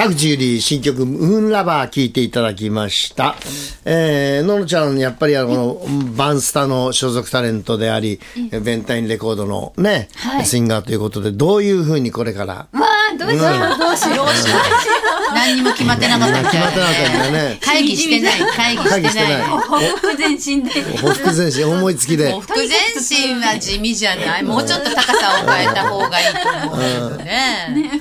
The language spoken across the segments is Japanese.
田口由里新曲ムーンラバー聴いていただきました。ののちゃんやっぱりバンスタの所属タレントであり、ベンタインレコードのね、シンガーということで、どういうふうにこれからどうしよう何にも決まってなかったみたいなね。会議してないほふ前進でほふ前進思いつきで。 ほふ前進は地味じゃない。もうちょっと高さを変えた方がいいと思うけどね。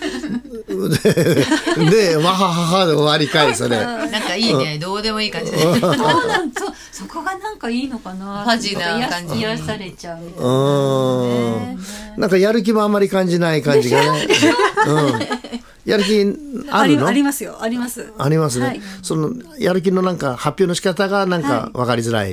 でわはははで終わりかいそれ。 なんかいいね、どうでもいい感じで。 そこがなんかいいのかな。 ファジな感じ。 癒されちゃうみたいな。 なんかやる気もあんまり感じない感じがね。やる気あるの？ ありますよ、あります。 ありますね。そのやる気のなんか発表の仕方がなんか分かりづらい。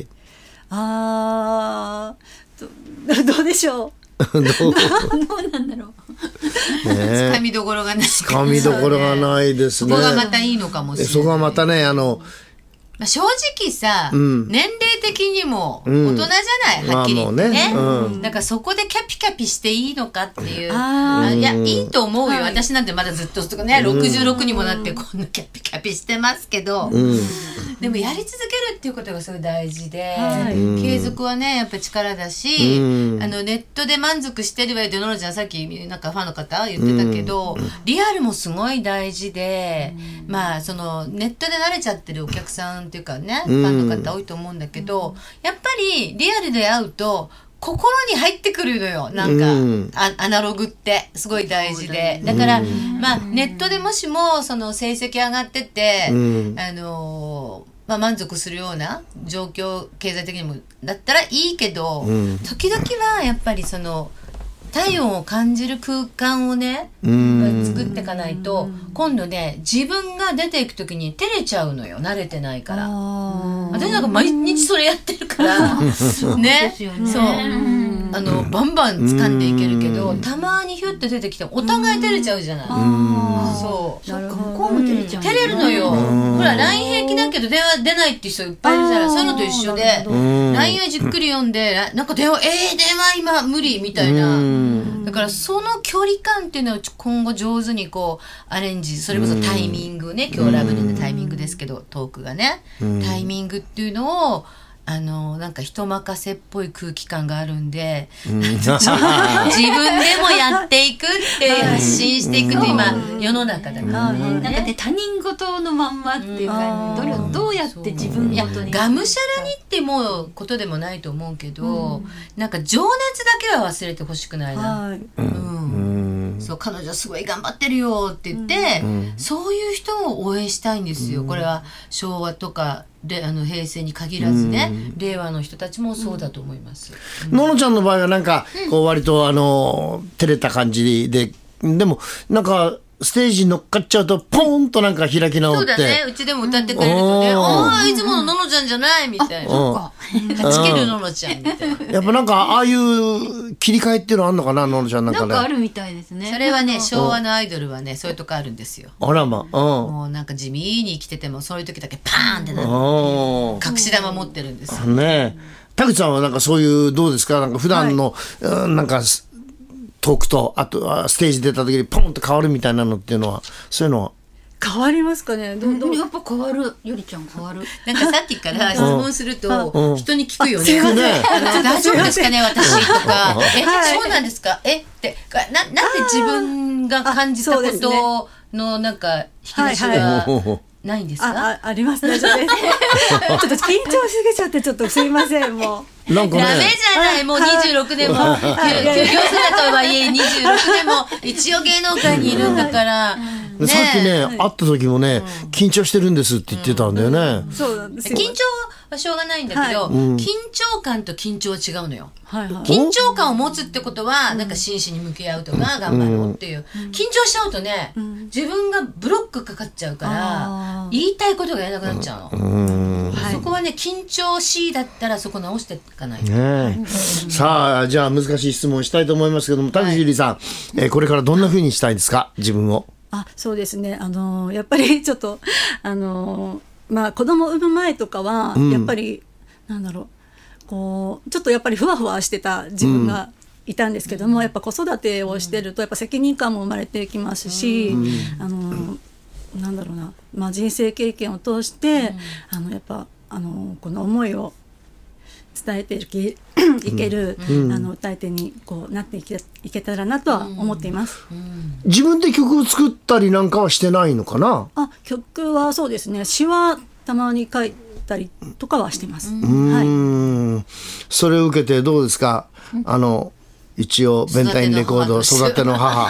どうでしょう。どうなんだろう。 つかみどころがない。 つかみどころがないですね。 そこがまたいいのかもしれない。 そこがまたね正直さ、年齢的にも大人じゃない、はっきり言ってね。だからそこでキャピキャピしていいのかっていう。いや、いいと思うよ。私なんてまだずっとね、66にもなってこんなキャピキャピしてますけど、でもやり続けるっていうことがすごい大事で、継続はね、やっぱり力だし、ネットで満足してるわよって、ののちゃんさっきなんかファンの方言ってたけど、リアルもすごい大事で、まあそのネットで慣れちゃってるお客さんっていうかね、ファンの方多いと思うんだけど、やっぱりリアルで会うと心に入ってくるのよ。なんか、アナログってすごい大事で、だからまあネットでもしもその成績上がってて、まあ、満足するような状況、経済的にもだったらいいけど、時々はやっぱりその体温を感じる空間をね、作っていかないと、今度ね、自分が出ていくときに照れちゃうのよ。慣れてないから。私なんか毎日それやってるからね。そう、バンバン掴んでいけるけど、たまにヒュッと出てきてお互い照れちゃうじゃない。そう。 向こうも照れちゃう。 照れるのよ。ほら LINE 平気だけど電話出ないっていう人いっぱいいるじゃない。そういうのと一緒で、LINE はじっくり読んで、なんか電話今無理みたいな。だからその距離感っていうのを今後上手にこうアレンジ、それこそタイミングね、今日ラブリーのタイミングですけど、トークがね、タイミングっていうのをなんか人任せっぽい空気感があるんで、自分でもやっていくって発信していくって今世の中だからね。 なんかね、他人事のまんまっていうか、どうやって自分ごとにがむしゃらにってもうことでもないと思うけど、なんか情熱だけは忘れてほしくないな。そう彼女はすごい頑張ってるよって言って、そういう人を応援したいんですよ。これは昭和とかで平成に限らずね、令和の人たちもそうだと思います。 ののちゃんの場合はなんかこう割と照れた感じで、でもなんかステージに乗っかっちゃうとポーンとなんか開き直って、 そうだね、うちでも歌ってくれるとね、ああいつものののちゃんじゃないみたいな、はちけるののちゃんみたいな。 やっぱなんかああいう切り替えっていうのあんのかな、ののちゃんなんかね。 なんかあるみたいですね。 それはね、昭和のアイドルはね、そういうとこあるんですよ。 あらま、 もうなんか地味に生きててもそういう時だけパーンってなる、隠し玉持ってるんですよね。田口さんはなんかそういうどうですか、なんか普段の、なんかトークと、あとはステージ出た時にポンと変わるみたいなのっていうのは、そういうのは変わりますかね。やっぱ変わる。ゆりちゃん変わる。 なんかさっきから質問すると人に聞くよね。大丈夫ですかね私とか。そうなんですか。ってなんで自分が感じたことのなんか引き出しがないんですか。 あります。大丈夫です。ちょっと緊張しすぎちゃってちょっとすいませんもう。 なんかね、 ダメじゃない、もう26年も休業姿とはいえ26年も一応芸能界にいるんだから、 ね、さっきね、会った時もね、緊張してるんですって言ってたんだよね。 そうなんですよ。 緊張はしょうがないんだけど、緊張感と緊張は違うのよ。緊張感を持つってことはなんか真摯に向き合うとか頑張ろうっていう、緊張しちゃうとね、自分がブロックかかっちゃうから言いたいことが言えなくなっちゃうの。そこはね、緊張しいだったらそこ直していかないと。 さあ、じゃあ難しい質問したいと思いますけども、田口ゆりさん、これからどんな風にしたいですか、自分を。 そうですね、やっぱりちょっとまあ子供産む前とかはやっぱり、なんだろう、こうちょっとやっぱりふわふわしてた自分がいたんですけども、やっぱ子育てをしてるとやっぱ責任感も生まれてきますし、 なんだろうな、まあ、人生経験を通して、やっぱこの思いを伝えていける、歌い手にこうなっていけたらなとは思っています。 自分で曲を作ったりなんかはしてないのかな？ 曲はそうですね、詩はたまに書いたりとかはしてます。 それを受けてどうですか？一応ベンタインレコード育ての母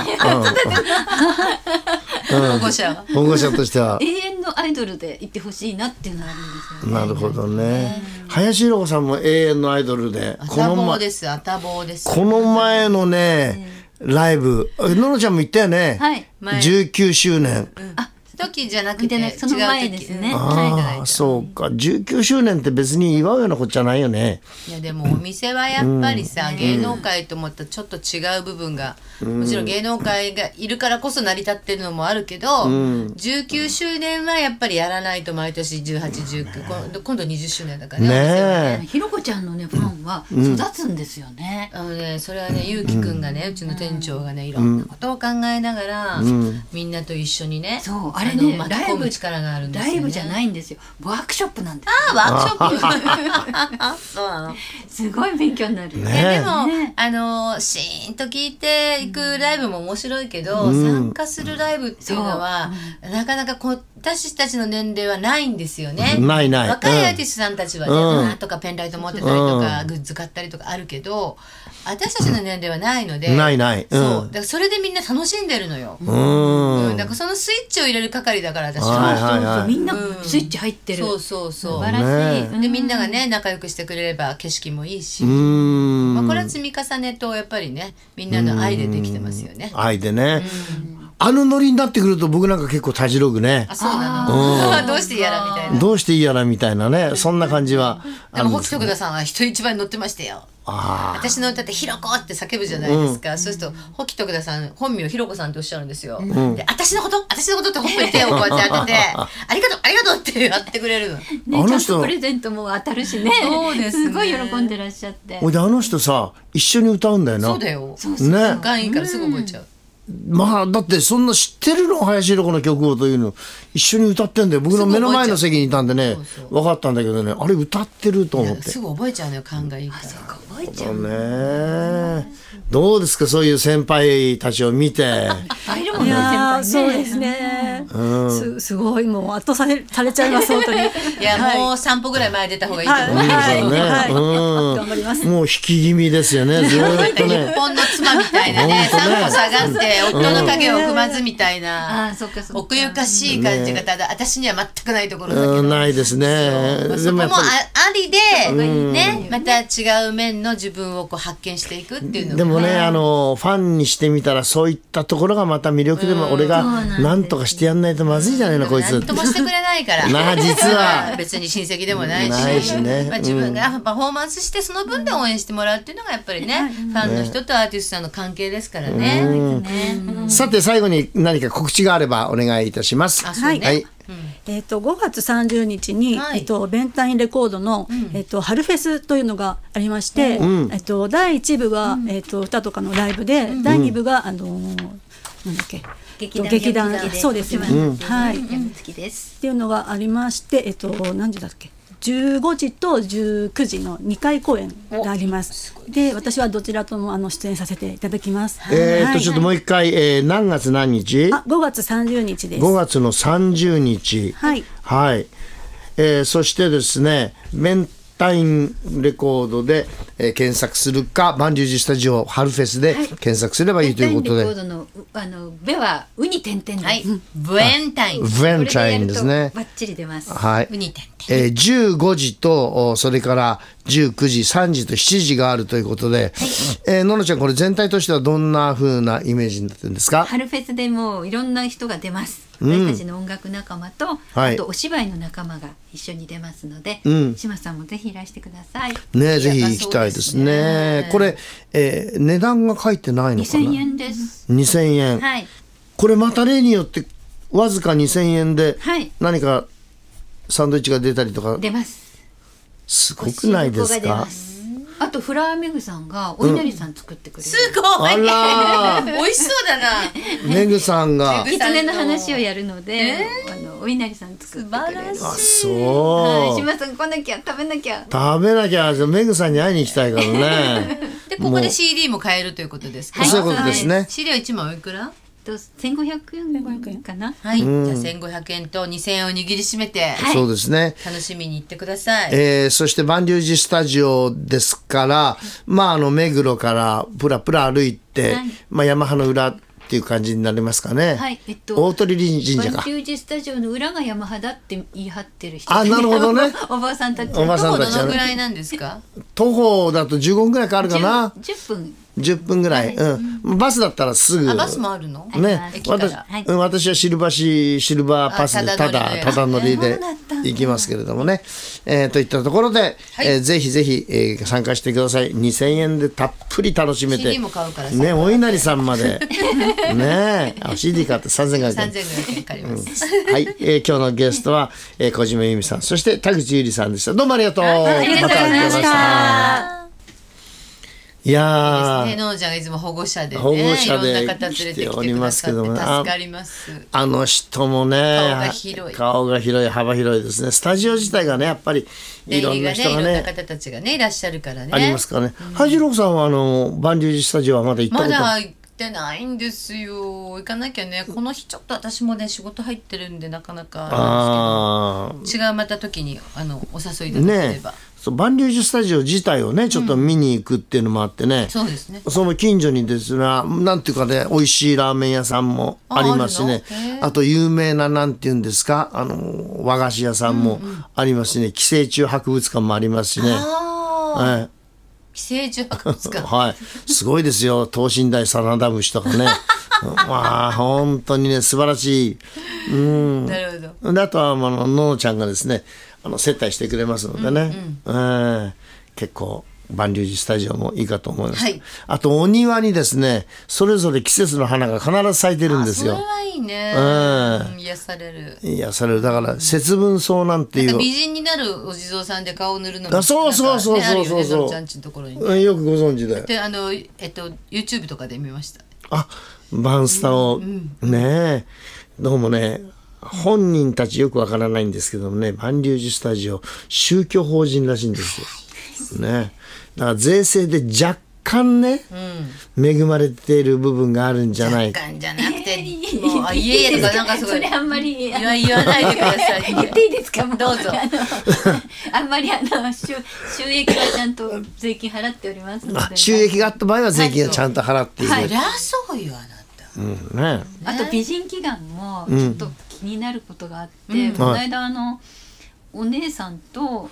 保護者としては永遠のアイドルでいてほしいなっていうのがあるんですよね。 なるほどね。林ひろ子さんも永遠のアイドルで、 あたぼうです。あたぼうです。 この前のね、ライブ、ののちゃんも行ったよね。 はい。 19周年。 時じゃなくてその前ですね。 そうか。19周年って別に祝うようなことじゃないよね。 いやでもお店はやっぱりさ、芸能界と思ったらちょっと違う部分が、もちろん芸能界がいるからこそ成り立ってるのもあるけど、19周年はやっぱりやらないと毎年18、19、今度20周年だからね。ひろこちゃんのねファンは育つんですよね。 それはね、ゆうきくんがね、うちの店長がね、いろんなことを考えながら、みんんなと一緒にね、 そうあれね、 巻き込む力があるんですよね。 ライブじゃないんですよ、ワークショップなんです。 ワークショップそうなの。 すごい勉強になる。 でもシーンと聞いていくライブも面白いけど、参加するライブっていうのはなかなか私たちの年齢はないんですよね。 ない。 若いアーティストさんたちはね、とかペンライト持ってたりとか、グッズ買ったりとかあるけど、私たちの年齢はないので、 ない。 そうだからそれでみんな楽しんでるのよ。だからそのスイッチを入れる係だから私は。 みんなスイッチ入ってる。 そう素晴らしい。 でみんながね仲良くしてくれれば景色もいいし、これは積み重ねとやっぱりね、みんなの愛でできてますよね。 愛でね。ノリになってくると僕なんか結構たじろぐね。 そうなの。どうしていいやらみたいな。 どうしていいやらみたいなね、そんな感じは。 でもホキ徳田さんは人一番乗ってましたよ。私の歌ってひろこって叫ぶじゃないですか。そうするとホキ徳田さん本名ひろこさんっておっしゃるんですよ。で私のことってほっぺに手をこうやって当ててありがとうってやってくれるの。 ちゃんとプレゼントも当たるしね。そうですね。すごい喜んでらっしゃって。 であの人さ一緒に歌うんだよな。 そうだよ。 ね。 がいいからすぐ覚えちゃう。 まあだってそんな知ってるの林ひろ子の曲をというの一緒に歌ってんだよ。僕の目の前の席にいたんでね、分かったんだけどね、あれ歌ってると思って。 すぐ覚えちゃうのよ、勘がいいから。 そうか、覚えちゃうね。どうですか、そういう先輩たちを見て。 いやそうですね。すごいもう圧倒されちゃいます本当に。 いやもう3歩ぐらい前出た方がいいと思う。 頑張ります。 もう引き気味ですよね。ずっとね。 日本の妻みたいなね、3歩下がって夫の影を踏まずみたいな奥ゆかしい感じが、ただ私には全くないところだけど。ないですね。 そこもありでね、また違う面の自分を発見していくっていうの。 でもね、ファンにしてみたらそういったところがまた魅力でも、俺が何とかしてやんないとまずいじゃないのこいつ。 何ともしてくれないから。 実は別に親戚でもないしね。自分がパフォーマンスしてその分で応援してもらうっていうのがやっぱりね、ファンの人とアーティストさんの関係ですからね。 さて最後に何か告知があればお願いいたします。 はい。5月30日に、ベンタインレコードの、春フェスというのがありまして、第1部が、歌とかのライブで、第2部がなんだっけ、劇団そうですね、はい、っていうのがありまして、何時だっけ、15時と19時の2回公演があります。で、私はどちらとも出演させていただきます。 ちょっともう一回、何月何日 ？5月30日です。 5月の30日。 はい。 はい。そしてですね、ベンタインレコードで、検索するか、バンジュージスタジオ春フェスで検索すればいいということで。 ベンタインレコードのベはウに点々です。 ブエンタイン。 ブエンタインですね。 バッチリ出ます。 はい。 ウに点々。 15時とそれから19時、3時と7時があるということで、ののちゃん、これ全体としてはどんな風なイメージになってるんですか？ 春フェスでもいろんな人が出ます。私たちの音楽仲間と、あとお芝居の仲間が一緒に出ますので、島さんもぜひいらしてください。 ね、ぜひ行きたいですね。これ、値段が書いてないのかな ？2000円です。 2000円。 はい。 これまた例によってわずか2000円で何かサンドイッチが出たりとか。 出ます。 すごくないですか？ あとフラーメグさんがお稲荷さん作ってくれる。 すごい。 あら美味しそうだな。 メグさんが狐の話をやるので、お稲荷さん作ってくれる。 素晴らしい。 あ、そう、 島さん来なきゃ食べなきゃ。 食べなきゃメグさんに会いに行きたいからね。 でここで CD も買えるということですか。 そういうことですね。 CD は1枚おいくら 1500円かな。 はい、じゃあ1500円と2000円を握りしめて、 そうですね。 楽しみに行ってください。 そして万隆寺スタジオですから、目黒からプラプラ歩いて、ヤマハの裏っていう感じになりますかね。 はい、 大鳥神社か。 万隆寺スタジオの裏がヤマハだって言い張ってる人。 あ、なるほどね。 おばさんたち。 おばさんたちどのぐらいなんですか。 徒歩だと15分ぐらいかかるかな。10分ぐらい、バスだったらすぐ。 バスもあるのね。私はシルバーパスでただ乗りで行きますけれどもね。といったところで、ぜひぜひ、参加してください。2000円でたっぷり楽しめて。 CD も買うからね、お稲荷さんまで。ね、CD 買って 3500円借ります。 はい、今日のゲストは、小島由美さん、そして田口由里さんでした。どうもありがとう。 ありがとうございました。 いやー、ののちゃんがいつも保護者でね、 保護者でいろんな方連れてきてくださって助かります。 あの人もね、顔が広い、幅広いですね。スタジオ自体がね、やっぱりいろんな人がね、 いろんな方たちがねいらっしゃるからね。 ありますからね。ハジローさんは万隆寺スタジオはまだ行ったことまだ行ってないんですよ。行かなきゃね。この日ちょっと私もね仕事入ってるんでなかなかなんですけど、違うまた時にお誘いいただければ。 万隆寺スタジオ自体をねちょっと見に行くっていうのもあってね、 そうですね。 その近所にですね、なんていうかね、美味しいラーメン屋さんもありますしね、あと有名ななんていうんですか、和菓子屋さんもありますしね、寄生虫博物館もありますしね。 寄生虫博物館はい、すごいですよ。等身大サナダムシとかね。まあ本当にね素晴らしい。 なるほど。 であとはののちゃんがですね接待してくれますのでね、結構万隆寺スタジオもいいかと思います、あとお庭にですねそれぞれ季節の花が必ず咲いてるんですよ。 それはいいね、癒される。だから節分草なんていう美人になるお地蔵さんで顔を塗るのもそうよくご存知で。 でYouTube とかで見ました。 バンスタを、ねどうもね本人たちよくわからないんですけどもね、万隆寺スタジオ宗教法人らしいんですよ。ね、だから税制で若干ね、恵まれている部分があるんじゃないか。 若干じゃなくて、もういえいえとかなんかすごい。 それあんまり言わないでください。 言っていいですか。 どうぞ。 あんまり収益はちゃんと税金払っておりますので。 収益があった場合は税金はちゃんと払っている。 そりゃそうよあなた。 あと美人祈願もちょっと気になることがあって、この間お姉さんと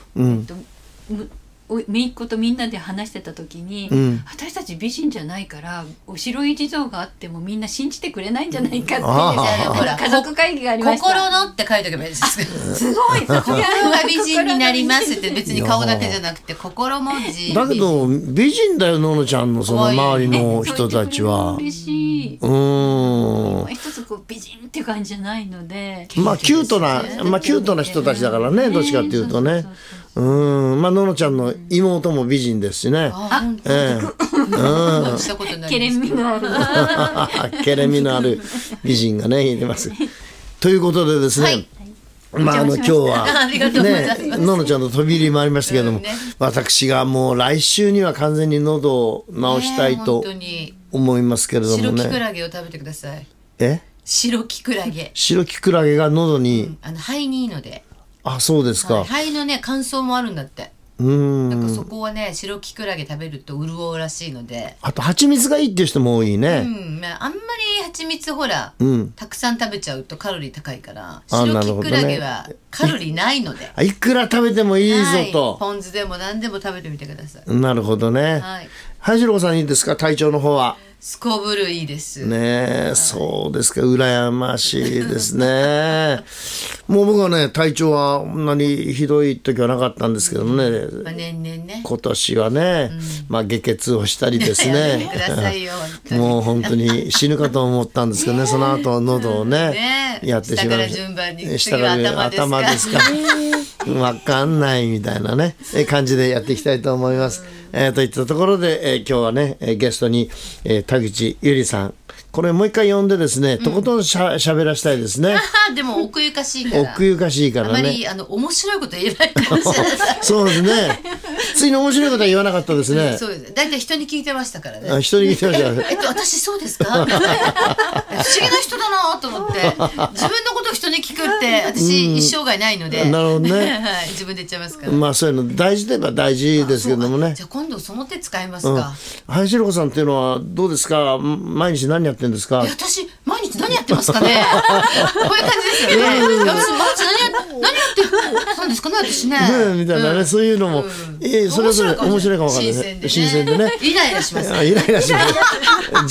姪っ子とみんなで話してた時に、私たち美人じゃないからお城入り像があってもみんな信じてくれないんじゃないかっていう家族会議がありました。 心のって書いておけばいいです。 すごい。 心が美人になりますって別に顔だけじゃなくて心も美人。 だけど美人だよののちゃんのその周りの人たちは。 嬉しい。一つこう美人っていう感じじゃないので。 キュートな人たちだからね、どっちかっていうとね。ののちゃんの妹も美人ですしね。 ケレミのあるケレミのある美人がねいます。ということでですね、今日はねののちゃんの飛び入りもありましたけれども、私がもう来週には完全に喉を治したいと思いますけれどもね。 白キクラゲを食べてください。白キクラゲ。 白キクラゲが喉に肺にいいので。 そうですか。 肺のね乾燥もあるんだって。なんかそこはね白キクラゲ食べると潤うらしいので。 あと蜂蜜がいいっていう人も多いね。 あんまり蜂蜜ほら、たくさん食べちゃうとカロリー高いから、白キクラゲはカロリーないので、 いくら食べてもいいぞと。 ポン酢でも何でも食べてみてください。 なるほどね。はじろうさんいいですか、体調の方は。 すこぶるいいですね。そうですか、羨ましいですね。もう僕はね体調はそんなにひどい時はなかったんですけどもね、 年々ね今年はね、下血をしたりですねもう本当に死ぬかと思ったんですけどね、その後喉をねやってしまう。 下から順番に下から頭ですかわかんないみたいなね、感じでやっていきたいと思います。といったところで、今日はね、ゲストに、田口ゆりさん。これもう一回呼んでですね、とことんしゃべらしたいですね。 でも奥ゆかしいから。 奥ゆかしいからね。 あまり面白いこと言えないかもしれない。 そうですね。ついに面白いことは言わなかったですね。 そうです。だいたい人に聞いてましたからね。 人に聞いてました。 私そうですか？不思議な人だなと思って、自分のことを人に聞くって私一生涯ないので。 なるほどね。 はい、自分で言っちゃいますから。 まあそういうの大事といえば大事ですけどもね。 じゃあ今度その手使いますか。 林弘子さんっていうのはどうですか？毎日何やってるんですか？ 私毎日何やってますかね。こういう感じですよね。私毎日何やってたんですかね、私ね。 みたいなね、そういうのも、それぞれ面白いかもわかんないね。新鮮でね。 イライラします。 イライラします。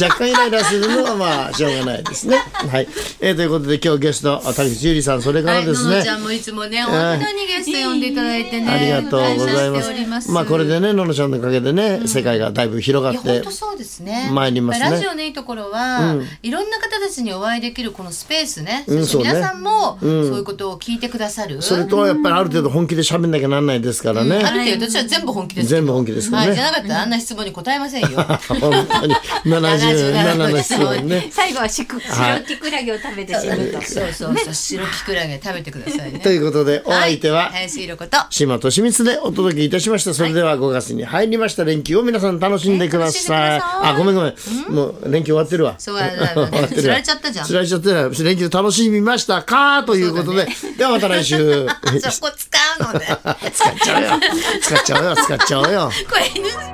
若干イライラするのはまあしょうがないですね。はい。ということで今日ゲスト田口ゆりさん、それからですね。 ののちゃんもいつもね、本当にゲスト呼んでいただいてね。 ありがとうございます。まあこれでね、ののちゃんのおかげでね、世界がだいぶ広がって。 本当そうですね。 参りますね。 ラジオのいいところは、いろんな方たちにお会いできるこのスペースね。そして皆さんもそういうことを聞いてくださる。 それとやっぱりある程度本気で喋んなきゃなんないですからね。 ある程度私は全部本気です。 全部本気ですからね。 じゃなかったらあんな質問に答えませんよ。 本当に77の質問ね。 最後は白キクラゲを食べて死ぬと。 そうそうそう、白キクラゲ食べてくださいね。 ということでお相手は林弘子と島としみつでお届けいたしました。それでは5月に入りました連休を皆さん楽しんでください。あ、ごめん。もう連休終わってるわ。 そうだ。つられちゃったじゃん。 つられちゃってない。連休楽しみましたかということで、ではまた来週。 そこ使うのね。 使っちゃうよ。これ